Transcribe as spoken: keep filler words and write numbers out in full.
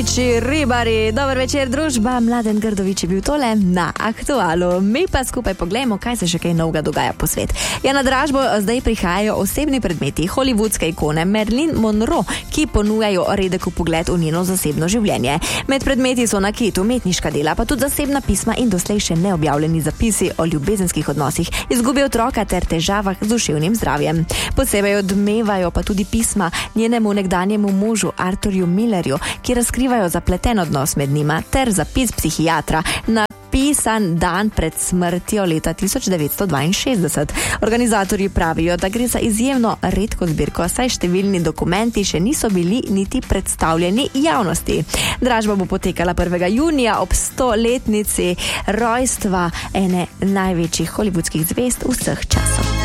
Ribari, dober večer, družba. Mladen Grdovič je bil tole na Aktualu. Mi pa skupaj pogledamo, kaj se še kaj novega dogaja po svet. Ja, na dražbo zdaj prihajajo osebni predmeti hollywoodske ikone Marilyn Monroe, ki ponujajo redek pogled v njeno zasebno življenje. Med predmeti so nakit, umetniška dela, pa tudi zasebna pisma in doslej še neobjavljeni zapisi o ljubezenskih odnosih, izgubi otroka ter težavah z duševnim zdravjem. Posebej odmevajo pa tudi pisma njenemu nekdanjemu možu Arthurju Millerju, ki razkrivajo zapleten odnos med njima, ter zapis psihiatra, napisan dan pred smrtjo leta tisoč devetsto dvainšestdeset. Organizatorji pravijo, da gre za izjemno redko zbirko, saj številni dokumenti še niso bili niti predstavljeni javnosti. Dražba bo potekala prvega junija ob stoletnici rojstva ene največjih hollywoodskih zvezd vseh časov.